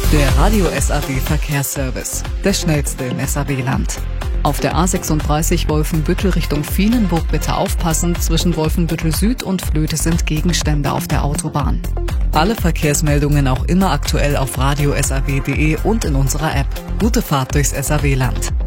Der Radio SAW Verkehrsservice, der schnellste in SAW-Land. Auf der A36 Wolfenbüttel Richtung Vilenburg bitte aufpassen, zwischen Wolfenbüttel Süd und Vlöte sind Gegenstände auf der Autobahn. Alle Verkehrsmeldungen auch immer aktuell auf radiosaw.de und in unserer App. Gute Fahrt durchs SAW-Land.